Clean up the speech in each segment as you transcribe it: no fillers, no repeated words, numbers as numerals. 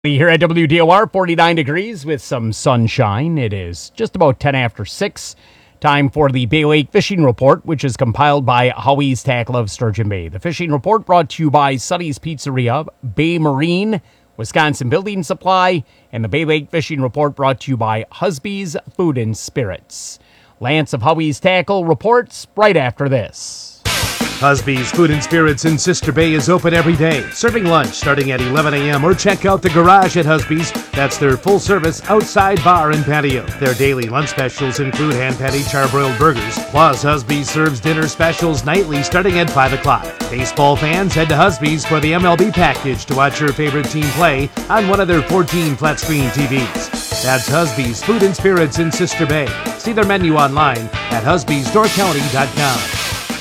Here at WDOR, 49 degrees with some sunshine. It is just about 10 after 6. Time for the Bay Lake Fishing Report, which is compiled by Howie's Tackle of Sturgeon Bay. The Fishing Report brought to you by Sonny's Pizzeria, Bay Marine, Wisconsin Building Supply, and the Bay Lake Fishing Report brought to you by Husby's Food and Spirits. Lance of Howie's Tackle reports right after this. Husby's Food and Spirits in Sister Bay is open every day, serving lunch starting at 11 a.m. or check out the garage at Husby's. That's their full-service outside bar and patio. Their daily lunch specials include hand-patty charbroiled burgers. Plus, Husby's serves dinner specials nightly starting at 5 o'clock. Baseball fans, head to Husby's for the MLB package to watch your favorite team play on one of their 14 flat-screen TVs. That's Husby's Food and Spirits in Sister Bay. See their menu online at husbysdoorcounty.com.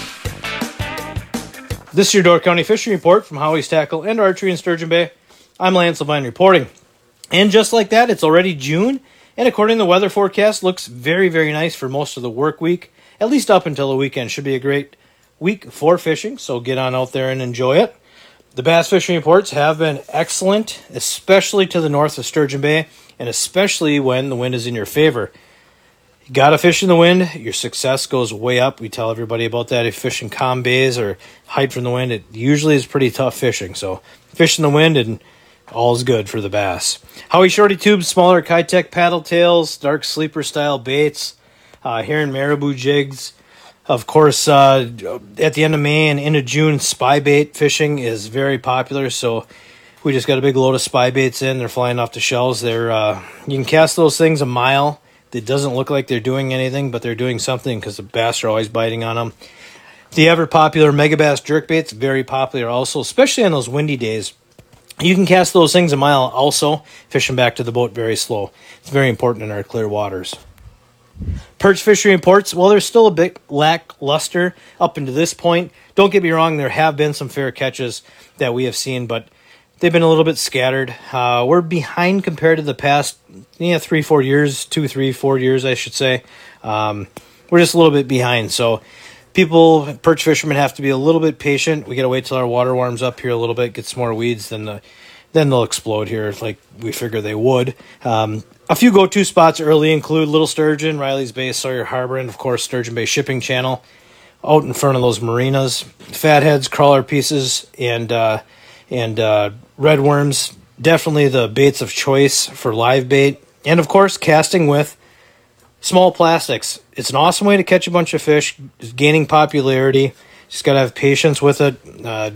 This is your Door County Fishing Report from Howie's Tackle and Archery in Sturgeon Bay. I'm Lance Levine reporting. And just like that, it's already June, and according to the weather forecast, looks very, very nice for most of the work week, at least up until the weekend. Should be a great week for fishing, so get on out there and enjoy it. The bass fishing reports have been excellent, especially to the north of Sturgeon Bay, and especially when the wind is in your favor. You got to fish in the wind, your success goes way up. We tell everybody about that. If you fish in calm bays or hide from the wind, it usually is pretty tough fishing. So fish in the wind and all is good for the bass. Howie Shorty Tubes, smaller Kitech paddle tails, dark sleeper style baits, herring marabou jigs. Of course, at the end of May and into June, spy bait fishing is very popular. So we just got a big load of spy baits in. They're flying off the shelves. You can cast those things a mile. It doesn't look like they're doing anything, but they're doing something because the bass are always biting on them. The ever-popular Megabass jerkbaits, very popular also, especially on those windy days. You can cast those things a mile also, fishing back to the boat very slow. It's very important in our clear waters. Perch fishing reports, well, they're still a bit lackluster up until this point. Don't get me wrong, there have been some fair catches that we have seen, but they've been a little bit scattered. We're behind compared to the past 3-4 years, 2-3-4 years, I should say. We're just a little bit behind. So perch fishermen have to be a little bit patient. We got to wait till our water warms up here a little bit, get some more weeds, then they'll explode here like we figure they would. A few go-to spots early include Little Sturgeon, Riley's Bay, Sawyer Harbor, and of course Sturgeon Bay Shipping Channel out in front of those marinas. Fatheads, crawler pieces, and red worms, definitely the baits of choice for live bait. And of course, casting with small plastics. It's an awesome way to catch a bunch of fish. It's gaining popularity. Just got to have patience with it. You got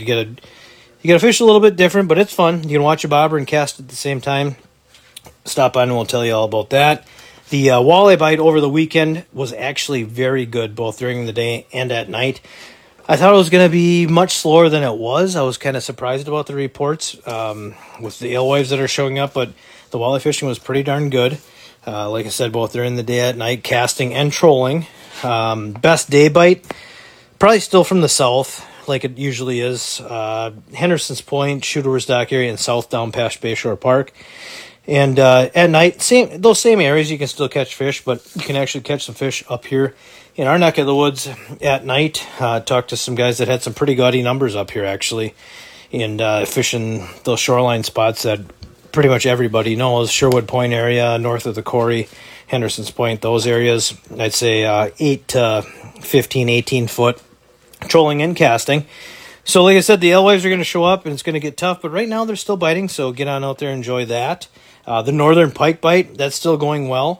to fish a little bit different, but it's fun. You can watch a bobber and cast at the same time. Stop by and we'll tell you all about that. The walleye bite over the weekend was actually very good, both during the day and at night. I thought it was going to be much slower than it was. I was kind of surprised about the reports with the alewives that are showing up, but the walleye fishing was pretty darn good. Like I said, both during the day and at night, casting and trolling. Best day bite, probably still from the south, like it usually is. Henderson's Point, Shooter's Dock area, and south down past Bayshore Park. And at night, those same areas, you can still catch fish, but you can actually catch some fish up here in our neck of the woods at night. Talked to some guys that had some pretty gaudy numbers up here, actually, and fishing those shoreline spots that pretty much everybody knows. Sherwood Point area, north of the Corey, Henderson's Point, those areas. I'd say 8 to 15, 18-foot trolling and casting. So like I said, the alewives are going to show up, and it's going to get tough, but right now they're still biting, so get on out there and enjoy that. The northern pike bite, that's still going well.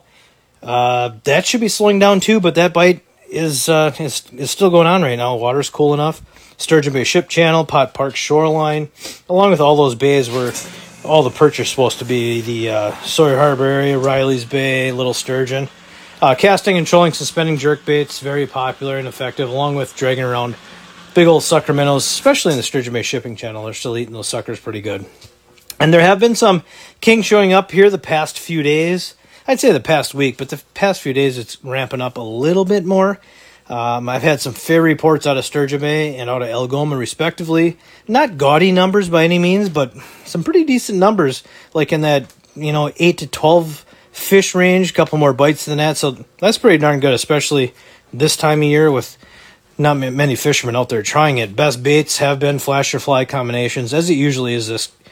That should be slowing down too, but that bite is still going on right now. Water's cool enough. Sturgeon Bay Ship Channel, Pot Park Shoreline, along with all those bays where all the perch are supposed to be, the Sawyer Harbor area, Riley's Bay, Little Sturgeon. Casting and trolling suspending jerkbaits, very popular and effective, along with dragging around big old sucker minnows, especially in the Sturgeon Bay Shipping Channel. They're still eating those suckers pretty good. And there have been some king showing up here the past few days. I'd say the past week, but the past few days it's ramping up a little bit more. I've had some fair reports out of Sturgeon Bay and out of Algoma, respectively. Not gaudy numbers by any means, but some pretty decent numbers, like in that 8 to 12 fish range, a couple more bites than that. So that's pretty darn good, especially this time of year with not many fishermen out there trying it. Best baits have been flasher fly combinations, as it usually is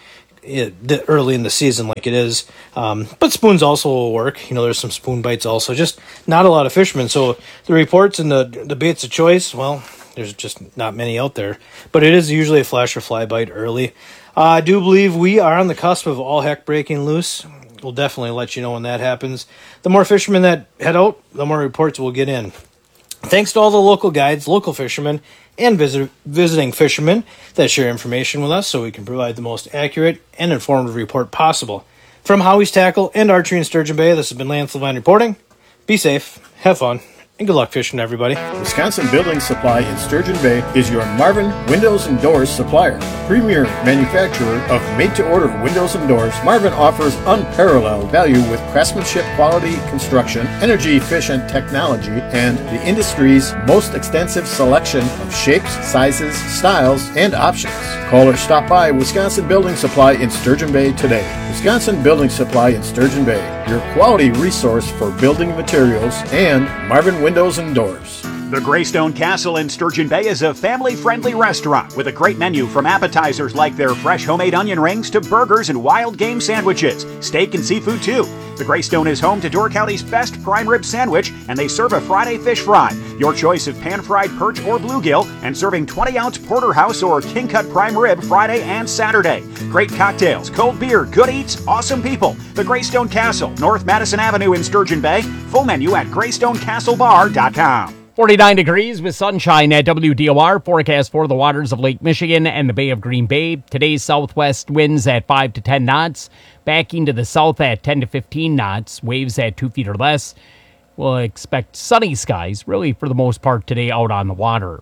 early in the season like it is. But spoons also will work. There's some spoon bites also. Just not a lot of fishermen. So the reports and the baits of choice, well, there's just not many out there. But it is usually a flash or fly bite early. I do believe we are on the cusp of all heck breaking loose. We'll definitely let you know when that happens. The more fishermen that head out, the more reports we'll get in. Thanks to all the local guides, local fishermen, and visiting fishermen that share information with us so we can provide the most accurate and informative report possible. From Howie's Tackle and Archery in Sturgeon Bay, this has been Lance Levine reporting. Be safe, have fun, and good luck fishing, everybody. Wisconsin Building Supply in Sturgeon Bay is your Marvin Windows and Doors supplier. Premier manufacturer of made-to-order windows and doors, Marvin offers unparalleled value with craftsmanship, quality construction, energy-efficient technology, and the industry's most extensive selection of shapes, sizes, styles, and options. Call or stop by Wisconsin Building Supply in Sturgeon Bay today. Wisconsin Building Supply in Sturgeon Bay, your quality resource for building materials, and Marvin Windows and Doors. The Greystone Castle in Sturgeon Bay is a family-friendly restaurant with a great menu from appetizers like their fresh homemade onion rings to burgers and wild game sandwiches, steak and seafood too. The Greystone is home to Door County's best prime rib sandwich, and they serve a Friday fish fry, your choice of pan-fried perch or bluegill, and serving 20-ounce porterhouse or king-cut prime rib Friday and Saturday. Great cocktails, cold beer, good eats, awesome people. The Greystone Castle, North Madison Avenue in Sturgeon Bay. Full menu at GreystonecastleBar.com. 49 degrees with sunshine at WDOR. Forecast for the waters of Lake Michigan and the Bay of Green Bay. Today's southwest winds at 5 to 10 knots. Backing to the south at 10 to 15 knots. Waves at 2 feet or less. We'll expect sunny skies, really for the most part today out on the water.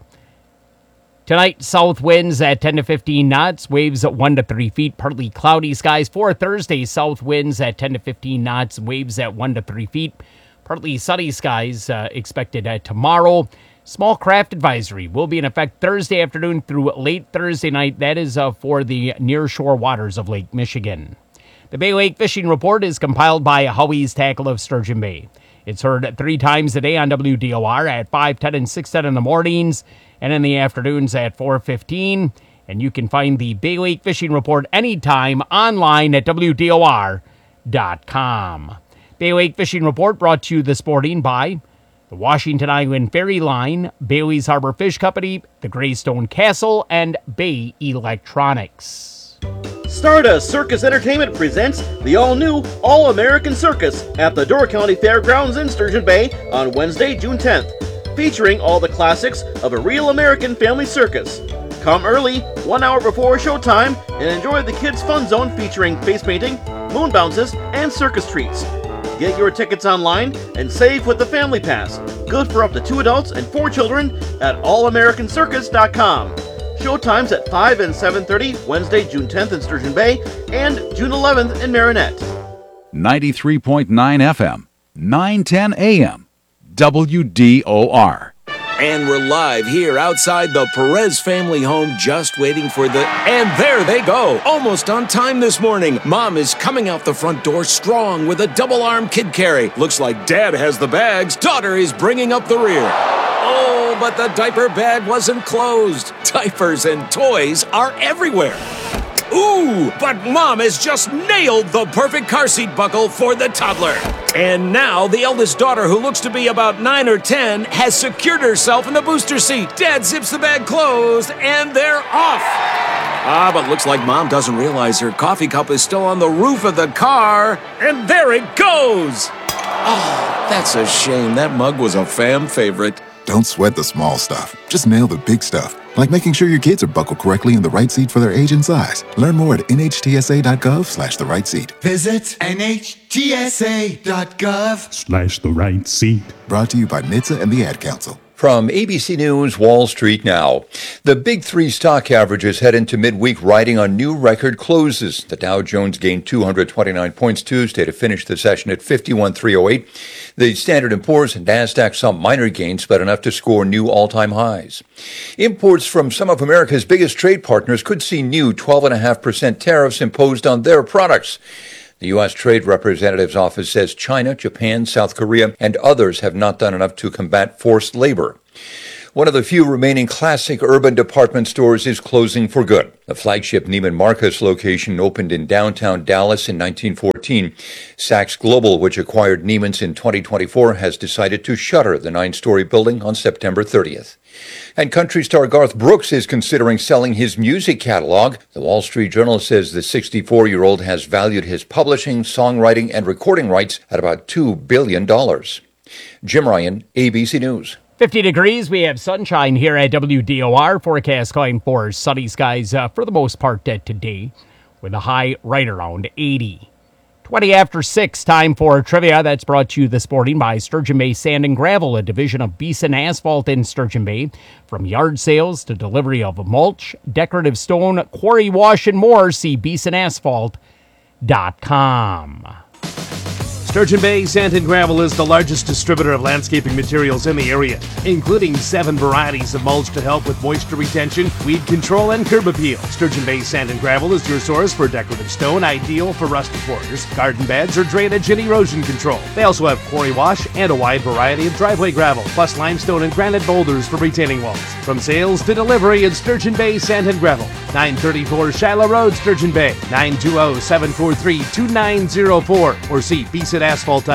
Tonight, south winds at 10 to 15 knots. Waves at 1 to 3 feet. Partly cloudy skies. For Thursday, south winds at 10 to 15 knots. Waves at 1 to 3 feet. Partly sunny skies expected tomorrow. Small craft advisory will be in effect Thursday afternoon through late Thursday night. That is for the near-shore waters of Lake Michigan. The Bay Lake Fishing Report is compiled by Howie's Tackle of Sturgeon Bay. It's heard 3 times a day on WDOR at 5:10 and 6:10 in the mornings and in the afternoons at 4:15. And you can find the Bay Lake Fishing Report anytime online at WDOR.com. Bay Lake Fishing Report brought to you this morning by the Washington Island Ferry Line, Bailey's Harbor Fish Company, the Greystone Castle, and Bay Electronics. Stardust Circus Entertainment presents the all-new All-American Circus at the Door County Fairgrounds in Sturgeon Bay on Wednesday, June 10th, featuring all the classics of a real American family circus. Come early, 1 hour before showtime, and enjoy the Kids Fun Zone featuring face painting, moon bounces, and circus treats. Get your tickets online and save with the Family Pass. Good for up to 2 adults and 4 children at allamericancircus.com. Showtimes at 5 and 7:30 Wednesday, June 10th in Sturgeon Bay and June 11th in Marinette. 93.9 FM, 910 AM, WDOR. And we're live here outside the Perez family home, just waiting for and there they go, almost on time this morning. Mom is coming out the front door strong with a double-arm kid carry. Looks like Dad has the bags. Daughter is bringing up the rear. Oh, but the diaper bag wasn't closed. Diapers and toys are everywhere. Ooh, but Mom has just nailed the perfect car seat buckle for the toddler. And now the eldest daughter, who looks to be about 9 or 10, has secured herself in the booster seat. Dad zips the bag closed, and they're off. But looks like Mom doesn't realize her coffee cup is still on the roof of the car. And there it goes. Oh, that's a shame. That mug was a fam favorite. Don't sweat the small stuff. Just nail the big stuff. Like making sure your kids are buckled correctly in the right seat for their age and size. Learn more at nhtsa.gov/the right seat. Visit nhtsa.gov/the right seat. Brought to you by NHTSA and the Ad Council. From ABC News, Wall Street Now. The Big Three stock averages head into midweek riding on new record closes. The Dow Jones gained 229 points Tuesday to finish the session at 51,308. The Standard & Poor's and NASDAQ saw minor gains, but enough to score new all-time highs. Imports from some of America's biggest trade partners could see new 12.5% tariffs imposed on their products. The U.S. Trade Representative's office says China, Japan, South Korea, and others have not done enough to combat forced labor. One of the few remaining classic urban department stores is closing for good. The flagship Neiman Marcus location opened in downtown Dallas in 1914. Saks Global, which acquired Neiman's in 2024, has decided to shutter the 9-story building on September 30th. And country star Garth Brooks is considering selling his music catalog. The Wall Street Journal says the 64-year-old has valued his publishing, songwriting, and recording rights at about $2 billion. Jim Ryan, ABC News. 50 degrees. We have sunshine here at WDOR. Forecast calling for sunny skies for the most part today, with a high right around 80. 20 after 6, time for trivia. That's brought to you this morning by Sturgeon Bay Sand and Gravel, a division of Beeson Asphalt in Sturgeon Bay. From yard sales to delivery of mulch, decorative stone, quarry wash, and more, see BeesonAsphalt.com. Sturgeon Bay Sand and Gravel is the largest distributor of landscaping materials in the area, including 7 varieties of mulch to help with moisture retention, weed control, and curb appeal. Sturgeon Bay Sand and Gravel is your source for decorative stone, ideal for rustic borders, garden beds, or drainage and erosion control. They also have quarry wash and a wide variety of driveway gravel, plus limestone and granite boulders for retaining walls. From sales to delivery in Sturgeon Bay Sand and Gravel, 934 Shiloh Road, Sturgeon Bay, 920-743-2904, or see BeesonAsphalt.com.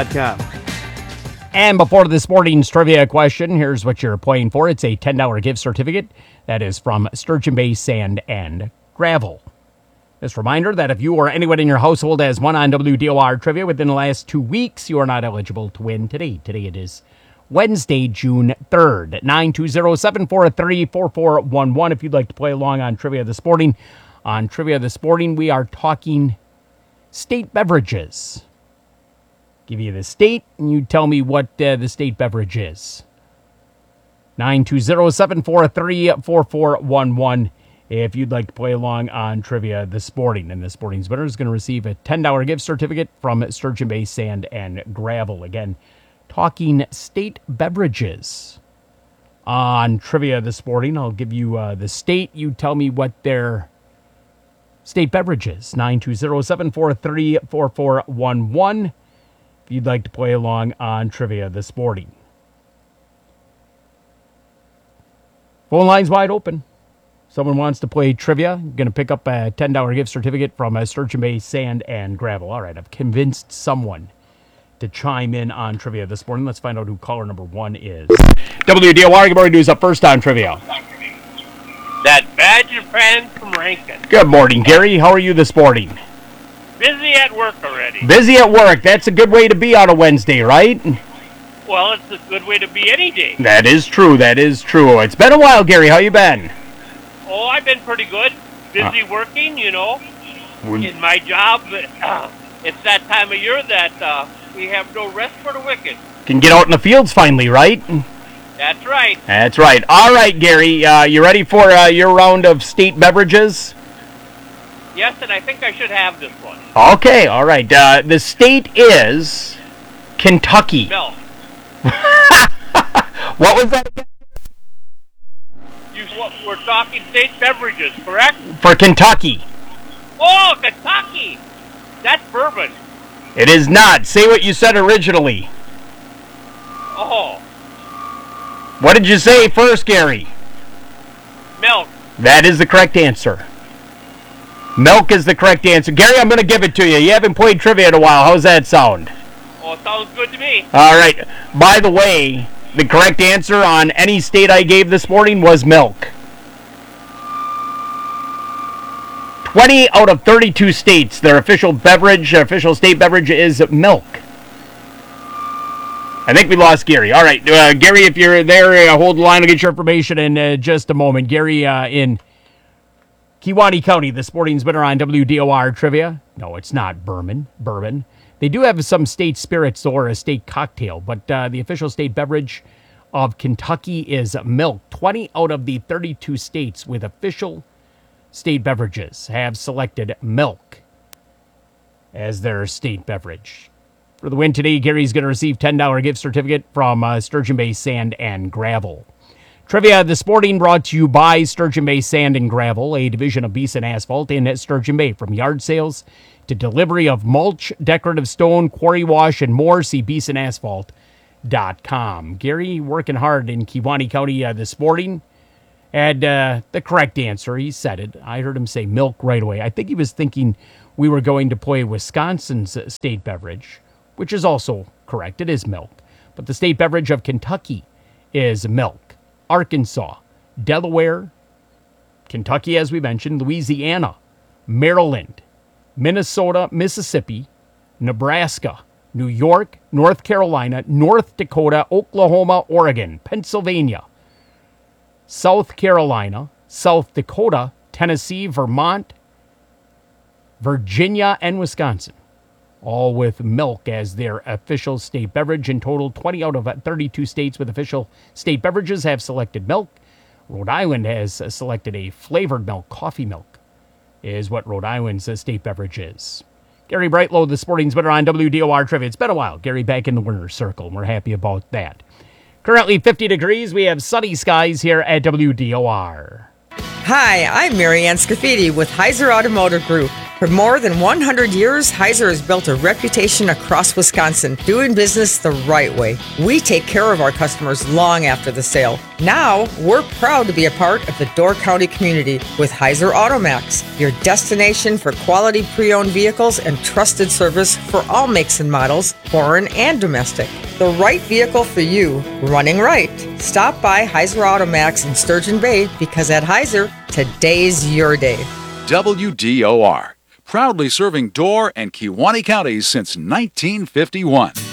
And before this morning's trivia question, here's what you're playing for. It's a $10 gift certificate that is from Sturgeon Bay Sand and Gravel. Just a reminder that if you or anyone in your household has won on WDOR trivia within the last 2 weeks, you are not eligible to win today. Today it is Wednesday, June 3rd at 920-743-4411. If you'd like to play along on trivia this morning. On trivia this morning, we are talking state beverages. Give you the state, and you tell me what the state beverage is. 920-743-4411 if you'd like to play along on trivia this morning. And this morning's winner is going to receive a $10 gift certificate from Sturgeon Bay Sand and Gravel. Again, talking state beverages. On trivia this morning, I'll give you the state. You tell me what their state beverage is. 920-743-4411. If you'd like to play along on trivia this morning. Phone line's wide open. Someone wants to play trivia. Going to pick up a $10 gift certificate from Sturgeon Bay Sand and Gravel. All right, I've convinced someone to chime in on trivia this morning. Let's find out who caller number 1 is. WDOR, good morning. Who's up first on trivia? That Badger fan from Rankin. Good morning, Gary. How are you this morning? Busy at work already. Busy at work. That's a good way to be on a Wednesday, right? Well, it's a good way to be any day. That is true. That is true. It's been a while, Gary. How you been? Oh, I've been pretty good. Busy working, you know. In my job, it's that time of year that we have no rest for the wicked. Can get out in the fields finally, right? That's right. That's right. All right, Gary. You ready for your round of state beverages? Yes, and I think I should have this one. Okay, all right. The state is Kentucky. No. What was that again? We're talking state beverages, correct? For Kentucky. Oh, Kentucky! That's bourbon. It is not. Say what you said originally. Oh. What did you say first, Gary? Milk. That is the correct answer. Milk is the correct answer. Gary, I'm going to give it to you. You haven't played trivia in a while. How's that sound? Oh, it sounds good to me. All right. By the way, the correct answer on any state I gave this morning was milk. 20 out of 32 states, their official state beverage is milk. I think we lost Gary. All right. Gary, if you're there, hold the line. I'll get your information in just a moment. Gary in Kewaunee County, this morning's winner on WDOR Trivia. No, it's not bourbon. They do have some state spirits or a state cocktail, but the official state beverage of Kentucky is milk. 20 out of the 32 states with official state beverages have selected milk as their state beverage. For the win today, Gary's going to receive $10 gift certificate from Sturgeon Bay Sand and Gravel. Trivia this morning brought to you by Sturgeon Bay Sand and Gravel, a division of Beeson Asphalt in Sturgeon Bay. From yard sales to delivery of mulch, decorative stone, quarry wash, and more, see BeesonAsphalt.com. Gary.com. Gary, working hard in Kewaunee County this morning, had the correct answer. He said it. I heard him say milk right away. I think he was thinking we were going to play Wisconsin's state beverage, which is also correct. It is milk. But the state beverage of Kentucky is milk. Arkansas, Delaware, Kentucky, as we mentioned, Louisiana, Maryland, Minnesota, Mississippi, Nebraska, New York, North Carolina, North Dakota, Oklahoma, Oregon, Pennsylvania, South Carolina, South Dakota, Tennessee, Vermont, Virginia, and Wisconsin, all with milk as their official state beverage. In total, 20 out of 32 states with official state beverages have selected milk. Rhode Island has selected a flavored milk. Coffee milk is what Rhode Island's state beverage is. Gary Brightlow, the Sporting Spinner on WDOR Trivia. It's been a while. Gary back in the winner's circle, and we're happy about that. Currently 50 degrees. We have sunny skies here at WDOR. Hi, I'm Marianne Scafidi with Heiser Automotive Group. For more than 100 years, Heiser has built a reputation across Wisconsin, doing business the right way. We take care of our customers long after the sale. Now, we're proud to be a part of the Door County community with Heiser Automax, your destination for quality pre-owned vehicles and trusted service for all makes and models, foreign and domestic. The right vehicle for you, running right. Stop by Heiser Automax in Sturgeon Bay, because at Heiser, today's your day. WDOR, proudly serving Door and Kewaunee counties since 1951.